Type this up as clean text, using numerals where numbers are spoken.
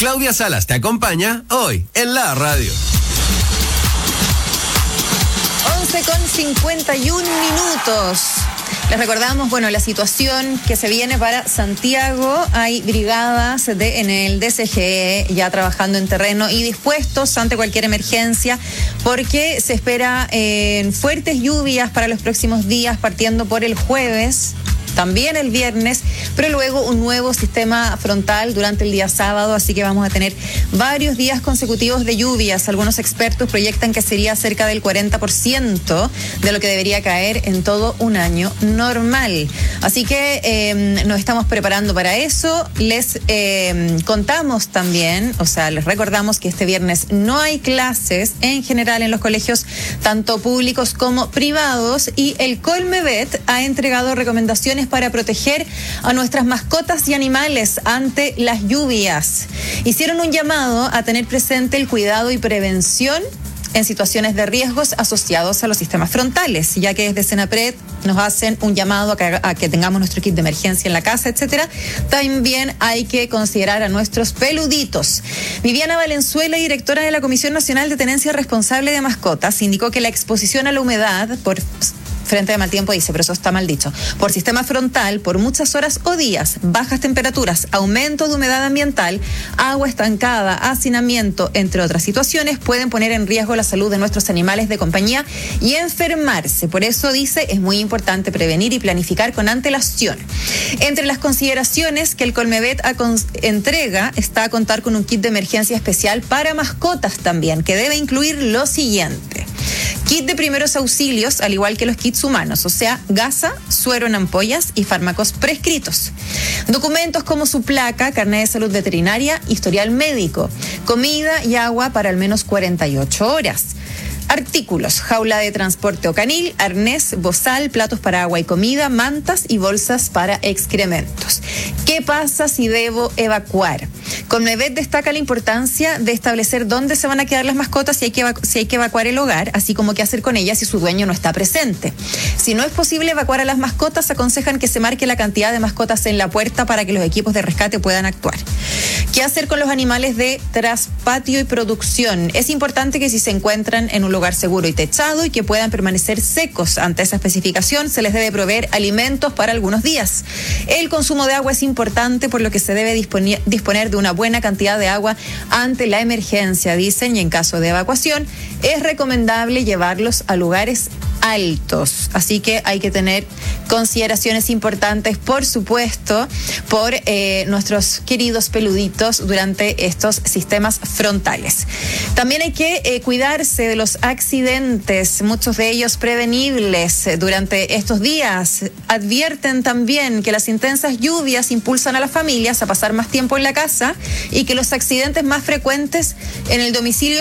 Claudia Salas te acompaña hoy en la radio. 11:51. Les recordamos, la situación que se viene para Santiago. Hay brigadas en el DCGE ya trabajando en terreno y dispuestos ante cualquier emergencia, porque se espera fuertes lluvias para los próximos días, partiendo por el jueves, también el viernes, pero luego un nuevo sistema frontal durante el día sábado, así que vamos a tener varios días consecutivos de lluvias. Algunos expertos proyectan que sería cerca del 40% de lo que debería caer en todo un año normal. Así que nos estamos preparando para eso. Les contamos también, les recordamos que este viernes no hay clases en general en los colegios, tanto públicos como privados, y el Colmevet ha entregado recomendaciones para proteger a nuestras mascotas y animales ante las lluvias. Hicieron un llamado a tener presente el cuidado y prevención en situaciones de riesgos asociados a los sistemas frontales, ya que desde Senapred nos hacen un llamado a que tengamos nuestro kit de emergencia en la casa, etcétera. También hay que considerar a nuestros peluditos. Viviana Valenzuela, directora de la Comisión Nacional de Tenencia Responsable de Mascotas, indicó que la exposición a la humedad por frente de mal tiempo, dice, pero eso está mal dicho, por sistema frontal, por muchas horas o días, bajas temperaturas, aumento de humedad ambiental, agua estancada, hacinamiento, entre otras situaciones, pueden poner en riesgo la salud de nuestros animales de compañía y enfermarse. Por eso, dice, es muy importante prevenir y planificar con antelación. Entre las consideraciones que el Colmevet entrega está contar con un kit de emergencia especial para mascotas también, que debe incluir lo siguiente: kit de primeros auxilios, al igual que los kits humanos, o sea, gasa, suero en ampollas y fármacos prescritos. Documentos como su placa, carnet de salud veterinaria, historial médico, comida y agua para al menos 48 horas. Artículos: jaula de transporte o canil, arnés, bozal, platos para agua y comida, mantas y bolsas para excrementos. ¿Qué pasa si debo evacuar? Colmevet destaca la importancia de establecer dónde se van a quedar las mascotas si hay que evacuar el hogar, así como qué hacer con ellas si su dueño no está presente. Si no es posible evacuar a las mascotas, aconsejan que se marque la cantidad de mascotas en la puerta para que los equipos de rescate puedan actuar. ¿Qué hacer con los animales de traspatio y producción? Es importante que si se encuentran en un lugar seguro y techado y que puedan permanecer secos. Ante esa especificación, se les debe proveer alimentos para algunos días. El consumo de agua es importante, por lo que se debe disponer de una buena cantidad de agua ante la emergencia, dicen, y en caso de evacuación es recomendable llevarlos a lugares altos. Así que hay que tener consideraciones importantes, por supuesto, por nuestros queridos peluditos durante estos sistemas frontales. También hay que cuidarse de los accidentes, muchos de ellos prevenibles durante estos días. Advierten también que las intensas lluvias impulsan a las familias a pasar más tiempo en la casa y que los accidentes más frecuentes en el domicilio